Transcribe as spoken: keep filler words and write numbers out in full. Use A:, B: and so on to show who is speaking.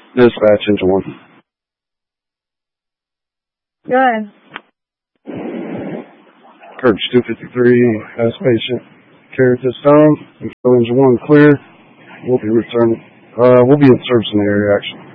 A: Dispatch, engine one.
B: Go ahead.
A: Courage two fifty-three, as patient care at this time. Engine one clear. We'll be returning. Uh, we'll be in service in the area, actually.